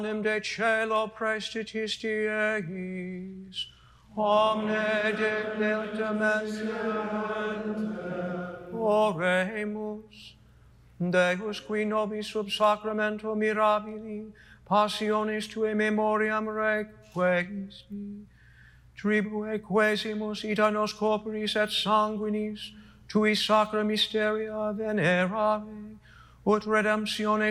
de celo prestitisti eis, omne delectamente oremus. Deus, qui nobis sub sacramento mirabili passionis Tuae memoriam requiesci, tribue quesimus ita nos corporis et sanguinis Tui sacra mysteria venerare, ut redemptione